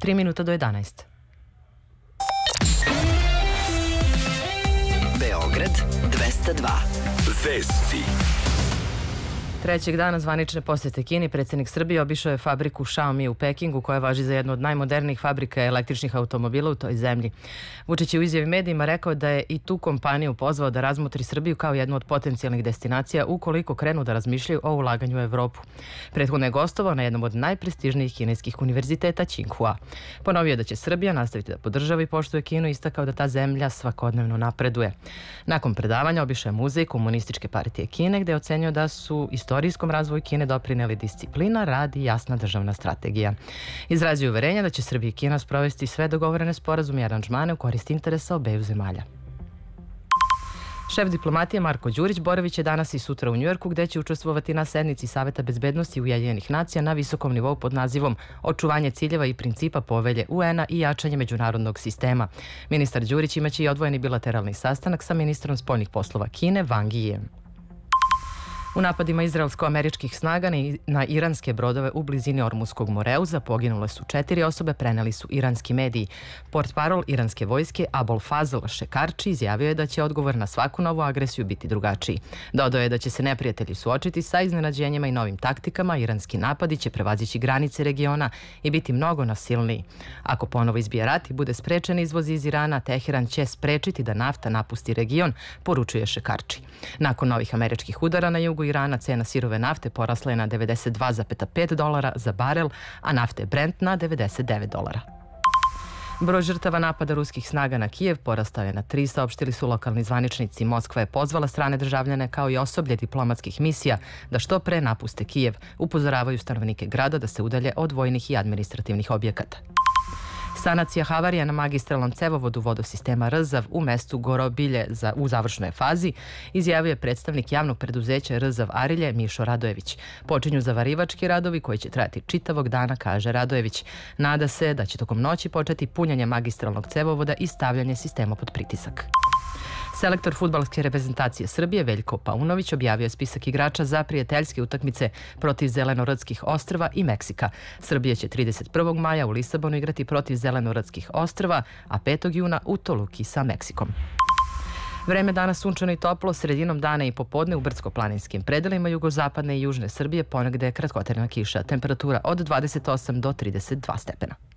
3 minuta do 11. Beograd 202. Vesti. Trećeg dana zvanične posete Kini predsjednik Srbije obišao je fabriku Xiaomi u Pekingu, koja važi za jednu od najmodernijih fabrika električnih automobila u toj zemlji. Vučić je u izjavi medijima rekao da je i tu kompaniju pozvao da razmotri Srbiju kao jednu od potencijalnih destinacija ukoliko krenu da razmišljaju o ulaganju u Evropu. Prethodno je gostovao na jednom od najprestižnijih kineskih univerziteta Tsinghua. Ponovio da će Srbija nastaviti da podržava i poštuje Kinu i istakao da ta zemlja svakodnevno napreduje. Nakon predavanja obišao je muzej Komunističke partije Kine, gde je ocenio da su istorijskom razvoju Kine doprineli disciplina, rad i jasna državna strategija. Izrazio uverenja da će Srbija i Kina sprovesti sve dogovorene sporazume i aranžmane u korist interesa obeju zemalja. Šef diplomatije Marko Đurić boravit će danas i sutra u Njujorku, gde će učestvovati na sednici Saveta bezbednosti Ujedinjenih nacija na visokom nivou pod nazivom Očuvanje ciljeva i principa povelje UN-a i jačanje međunarodnog sistema. Ministar Đurić imaće i odvojeni bilateralni sastanak sa ministrom spoljnih poslova Kine Wang Yijem. U napadima izraelsko-američkih snaga na iranske brodove u blizini Ormuskog Moreuza poginule su 4 osobe, preneli su iranski mediji. Portparol iranske vojske Abol Fazl Šekarči izjavio je da će odgovor na svaku novu agresiju biti drugačiji. Dodao je da će se neprijatelji suočiti sa iznenađenjima i novim taktikama, iranski napadi će prevazići granice regiona i biti mnogo nasilniji. Ako ponovo izbije rat i bude sprečen izvoz iz Irana, Teheran će sprečiti da nafta napusti region, poručuje Šekarči. Nakon novih američkih udara na jugu Irana, cena sirove nafte porasla je na $92,5 za barel, a nafte Brent na $99. Broj žrtava napada ruskih snaga na Kijev porastao je na 3, saopštili su lokalni zvaničnici. Moskva je pozvala strane državljane kao i osoblje diplomatskih misija da što pre napuste Kijev. Upozoravaju stanovnike grada da se udalje od vojnih i administrativnih objekata. Sanacija havarija na magistralnom cevovodu vodosistema Rzav u mestu Gorobilje u završnoj fazi, izjavio je predstavnik javnog preduzeća Rzav Arilje Mišo Radojević. Počinju zavarivački radovi koji će trajati čitavog dana, kaže Radojević. Nada se da će tokom noći početi punjenje magistralnog cevovoda i stavljanje sistema pod pritisak. Selektor fudbalske reprezentacije Srbije Veljko Paunović objavio je spisak igrača za prijateljske utakmice protiv Zelenorodskih ostrva i Meksika. Srbija će 31. maja u Lisabonu igrati protiv Zelenorodskih ostrva, a 5. juna u Toluki sa Meksikom. Vreme danas sunčano i toplo, sredinom dana i popodne u brdsko-planinskim predelima jugozapadne i južne Srbije ponegde kratkotrajna kiša. Temperatura od 28 do 32 stepena.